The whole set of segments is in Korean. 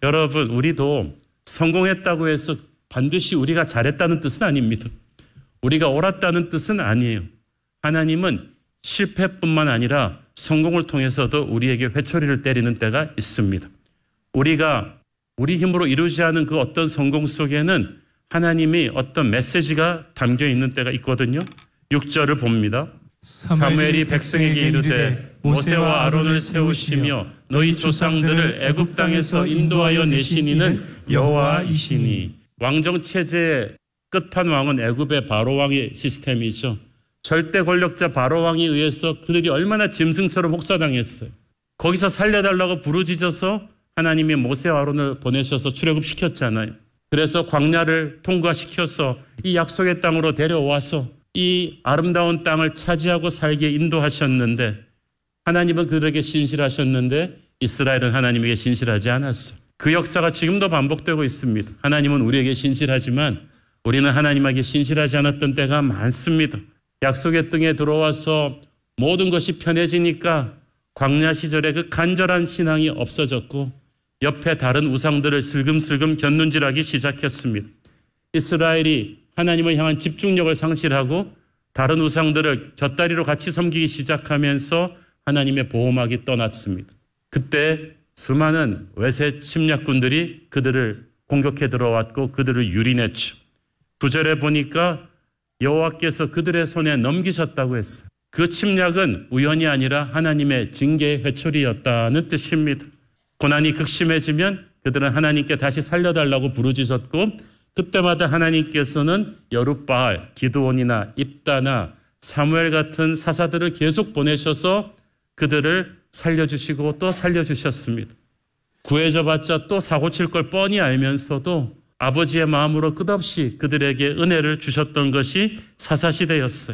여러분, 우리도 성공했다고 해서 반드시 우리가 잘했다는 뜻은 아닙니다. 우리가 옳았다는 뜻은 아니에요. 하나님은 실패뿐만 아니라 성공을 통해서도 우리에게 회초리를 때리는 때가 있습니다. 우리가 우리 힘으로 이루지 않은 그 어떤 성공 속에는 하나님이 어떤 메시지가 담겨 있는 때가 있거든요. 6절을 봅니다. 사무엘이 백성에게 이르되 모세와 아론을 세우시며 너희 조상들을 애굽 땅에서 인도하여 내신 이는 여호와이시니. 왕정 체제의 끝판왕은 애굽의 바로 왕의 시스템이죠. 절대 권력자 바로 왕에 의해서 그들이 얼마나 짐승처럼 혹사당했어요. 거기서 살려달라고 부르짖어서 하나님이 모세와 아론을 보내셔서 출애굽시켰잖아요. 그래서 광야를 통과시켜서 이 약속의 땅으로 데려와서 이 아름다운 땅을 차지하고 살게 인도하셨는데, 하나님은 그들에게 신실하셨는데 이스라엘은 하나님에게 신실하지 않았어요. 그 역사가 지금도 반복되고 있습니다. 하나님은 우리에게 신실하지만 우리는 하나님에게 신실하지 않았던 때가 많습니다. 약속의 땅에 들어와서 모든 것이 편해지니까 광야 시절에 그 간절한 신앙이 없어졌고 옆에 다른 우상들을 슬금슬금 견눈질하기 시작했습니다. 이스라엘이 하나님을 향한 집중력을 상실하고 다른 우상들을 곁다리로 같이 섬기기 시작하면서 하나님의 보호막이 떠났습니다. 그때 수많은 외세 침략군들이 그들을 공격해 들어왔고 그들을 유린했죠. 9절에 보니까 여호와께서 그들의 손에 넘기셨다고 했어요. 그 침략은 우연이 아니라 하나님의 징계의 회초리였다는 뜻입니다. 고난이 극심해지면 그들은 하나님께 다시 살려달라고 부르짖었고 그때마다 하나님께서는 여룻바알, 기드온이나 입다나 사무엘 같은 사사들을 계속 보내셔서 그들을 살려주시고 또 살려주셨습니다. 구해져봤자 또 사고칠 걸 뻔히 알면서도 아버지의 마음으로 끝없이 그들에게 은혜를 주셨던 것이 사사시대였어요.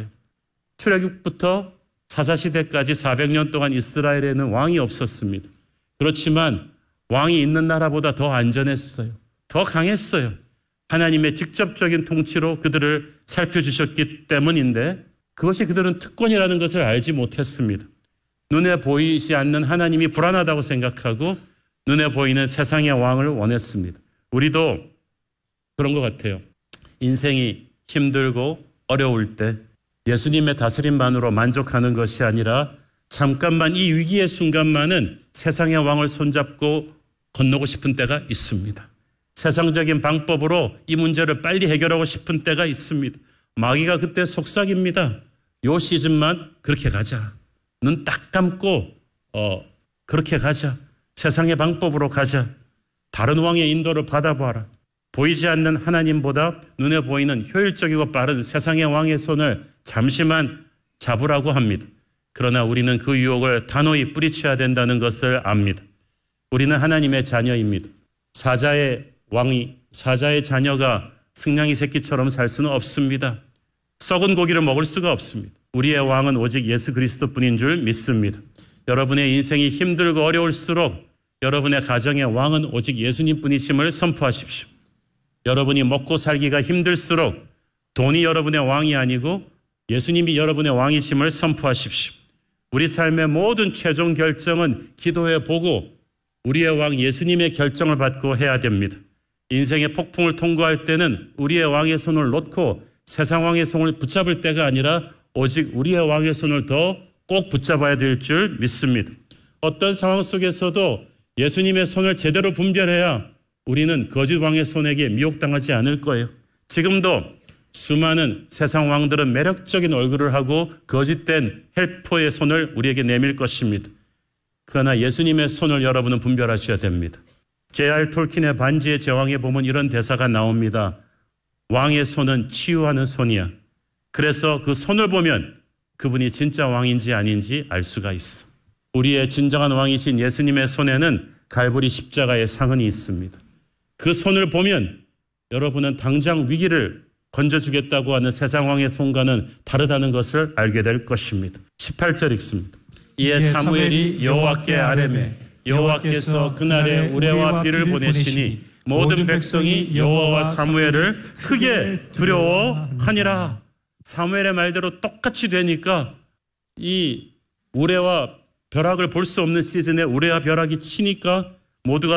출애굽부터 사사시대까지 400년 동안 이스라엘에는 왕이 없었습니다. 그렇지만 왕이 있는 나라보다 더 안전했어요. 더 강했어요. 하나님의 직접적인 통치로 그들을 살펴주셨기 때문인데 그것이 그들은 특권이라는 것을 알지 못했습니다. 눈에 보이지 않는 하나님이 불안하다고 생각하고 눈에 보이는 세상의 왕을 원했습니다. 우리도 그런 것 같아요. 인생이 힘들고 어려울 때 예수님의 다스림만으로 만족하는 것이 아니라 잠깐만 이 위기의 순간만은 세상의 왕을 손잡고 건너고 싶은 때가 있습니다. 세상적인 방법으로 이 문제를 빨리 해결하고 싶은 때가 있습니다. 마귀가 그때 속삭입니다. 요 시즌만 그렇게 가자. 눈 딱 감고 그렇게 가자. 세상의 방법으로 가자. 다른 왕의 인도를 받아봐라. 보이지 않는 하나님보다 눈에 보이는 효율적이고 빠른 세상의 왕의 손을 잠시만 잡으라고 합니다. 그러나 우리는 그 유혹을 단호히 뿌리쳐야 된다는 것을 압니다. 우리는 하나님의 자녀입니다. 사자의 자녀가 승냥이 새끼처럼 살 수는 없습니다. 썩은 고기를 먹을 수가 없습니다. 우리의 왕은 오직 예수 그리스도뿐인 줄 믿습니다. 여러분의 인생이 힘들고 어려울수록 여러분의 가정의 왕은 오직 예수님뿐이심을 선포하십시오. 여러분이 먹고 살기가 힘들수록 돈이 여러분의 왕이 아니고 예수님이 여러분의 왕이심을 선포하십시오. 우리 삶의 모든 최종 결정은 기도해 보고 우리의 왕 예수님의 결정을 받고 해야 됩니다. 인생의 폭풍을 통과할 때는 우리의 왕의 손을 놓고 세상 왕의 손을 붙잡을 때가 아니라 오직 우리의 왕의 손을 더 꼭 붙잡아야 될 줄 믿습니다. 어떤 상황 속에서도 예수님의 손을 제대로 분별해야 우리는 거짓 왕의 손에게 미혹당하지 않을 거예요. 지금도 수많은 세상 왕들은 매력적인 얼굴을 하고 거짓된 헬퍼의 손을 우리에게 내밀 것입니다. 그러나 예수님의 손을 여러분은 분별하셔야 됩니다. J.R. 톨킨의 반지의 제왕에 보면 이런 대사가 나옵니다. 왕의 손은 치유하는 손이야. 그래서 그 손을 보면 그분이 진짜 왕인지 아닌지 알 수가 있어. 우리의 진정한 왕이신 예수님의 손에는 갈보리 십자가의 상흔이 있습니다. 그 손을 보면 여러분은 당장 위기를 건져주겠다고 하는 세상 왕의 손과는 다르다는 것을 알게 될 것입니다. 18절 읽습니다. 이에 사무엘이 여호와께 아뢰매 여호와께서 그날에 우레와 비를 보내시니 모든 백성이 여호와와 사무엘을 크게 두려워하니라. 사무엘의 말대로 똑같이 되니까 이 우레와 벼락을 볼 수 없는 시즌에 우레와 벼락이 치니까 모두가